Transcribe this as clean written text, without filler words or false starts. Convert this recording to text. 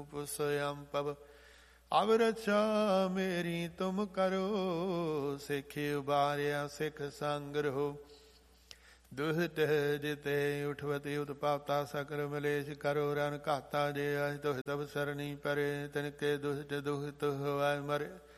रूप स्वयं पव। अब रक्षा मेरी तुम करो, सिख उबारिया सिख संग रहो। दुहित जिते उठवती उत्पाता सकल मलेश करो। रन घाता जे अज दुहित सरनी परे, तिनके दुहित दुहित होवै मरे।